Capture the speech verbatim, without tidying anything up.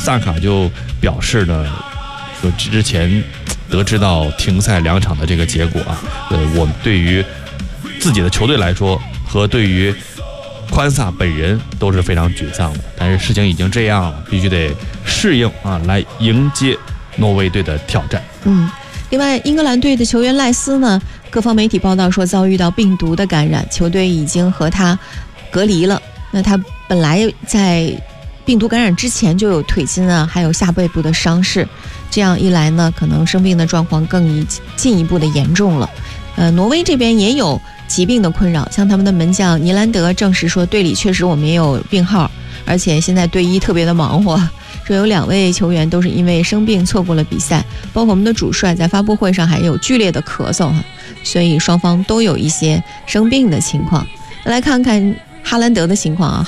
萨卡就表示呢，说之前得知到停赛两场的这个结果啊，呃，我对于自己的球队来说和对于宽萨本人都是非常沮丧的，但是事情已经这样了，必须得适应啊，来迎接挪威队的挑战。 嗯，另外英格兰队的球员赖斯呢，各方媒体报道说遭遇到病毒的感染，球队已经和他隔离了。那他本来在病毒感染之前就有腿筋啊，还有下背部的伤势，这样一来呢，可能生病的状况更进一步的严重了。呃，挪威这边也有疾病的困扰，像他们的门将尼兰德证实说，队里确实我们也有病号，而且现在队医特别的忙活，说有两位球员都是因为生病错过了比赛，包括我们的主帅在发布会上还有剧烈的咳嗽哈，所以双方都有一些生病的情况。来看看哈兰德的情况啊。